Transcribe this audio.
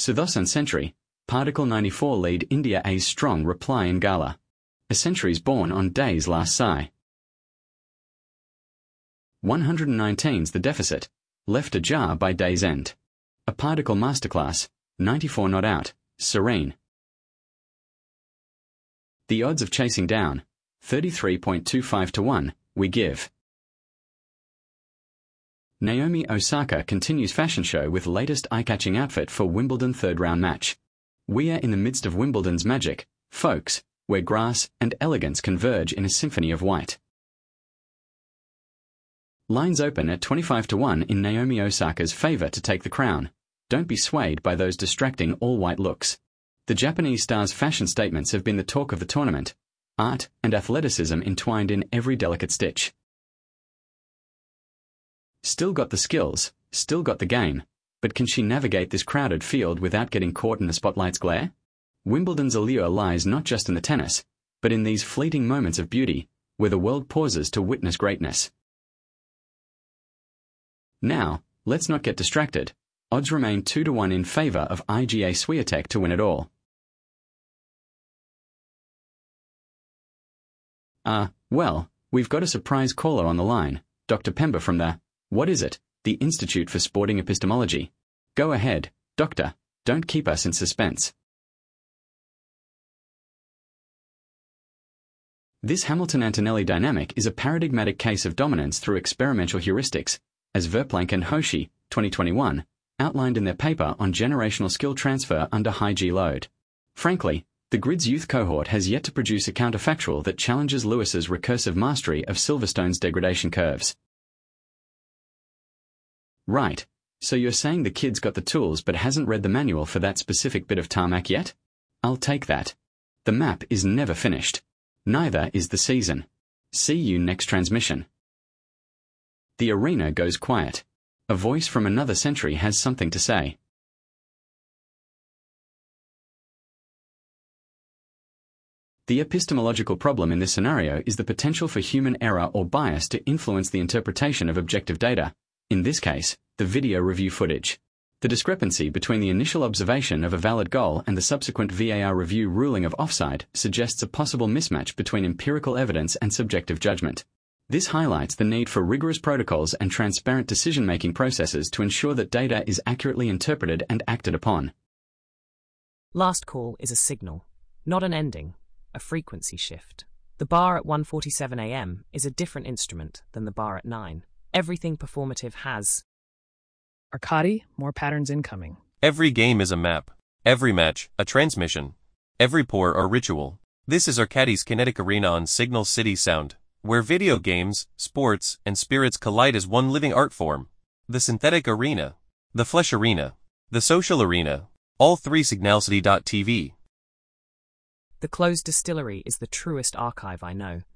Sudarshan Century, Particle 94 lead India A's strong reply in Gala. A century's born on day's last sigh. 119's the deficit, left ajar by day's end. A particle masterclass, 94 not out, serene. The odds of chasing down, 33.25 to 1, we give. Naomi Osaka continues fashion show with latest eye-catching outfit for Wimbledon third-round match. We are in the midst of Wimbledon's magic, folks, where grass and elegance converge in a symphony of white. Lines open at 25 to 1 in Naomi Osaka's favor to take the crown. Don't be swayed by those distracting all-white looks. The Japanese star's fashion statements have been the talk of the tournament, art and athleticism entwined in every delicate stitch. Still got the skills, still got the game, but can she navigate this crowded field without getting caught in the spotlight's glare? Wimbledon's allure lies not just in the tennis, but in these fleeting moments of beauty, where the world pauses to witness greatness. Now, let's not get distracted. Odds remain 2 to 1 in favor of IGA Swiatek to win it all. Well, we've got a surprise caller on the line, Dr. Pemba from the, what is it, the Institute for Sporting Epistemology. Go ahead, Doctor, don't keep us in suspense. This Hamilton-Antonelli dynamic is a paradigmatic case of dominance through experimental heuristics, as Verplank and Hoshi, 2021, outlined in their paper on generational skill transfer under high G load. Frankly, the grid's youth cohort has yet to produce a counterfactual that challenges Lewis's recursive mastery of Silverstone's degradation curves. Right, so you're saying the kid's got the tools but hasn't read the manual for that specific bit of tarmac yet? I'll take that. The map is never finished. Neither is the season. See you next transmission. The arena goes quiet. A voice from another century has something to say. The epistemological problem in this scenario is the potential for human error or bias to influence the interpretation of objective data, in this case, the video review footage. The discrepancy between the initial observation of a valid goal and the subsequent VAR review ruling of offside suggests a possible mismatch between empirical evidence and subjective judgment. This highlights the need for rigorous protocols and transparent decision-making processes to ensure that data is accurately interpreted and acted upon. Last call is a signal, not an ending, a frequency shift. The bar at 1:47 a.m. is a different instrument than the bar at 9. Everything performative has. Arkady, more patterns incoming. Every game is a map. Every match, a transmission. Every pour, a ritual. This is Arkady's kinetic arena on Signal City Sound, where video games, sports, and spirits collide as one living art form. The synthetic arena, the flesh arena, the social arena, all three signalcity.tv. The closed distillery is the truest archive I know.